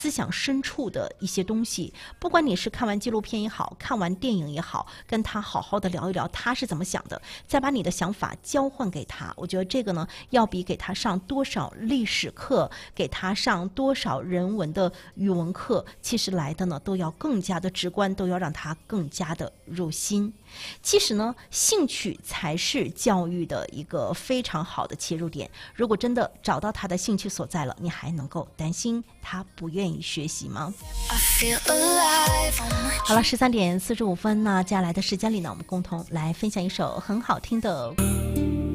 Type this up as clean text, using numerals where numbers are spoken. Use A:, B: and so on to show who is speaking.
A: 思想深处的一些东西，不管你是看完纪录片也好，看完电影也好，跟他好好的聊一聊他是怎么想的，再把你的想法交换给他。我觉得这个呢，要比给他上多少历史课，给他上多少人文的语文课，其实来的呢都要更加的直观，都要让他更加的入心。其实呢，兴趣才是教育的一个非常好的切入点。如果真的找到他的兴趣所在了，你还能够担心他不愿意学习吗？好了，13点45分，那接下来的时间里呢，我们共同来分享一首很好听的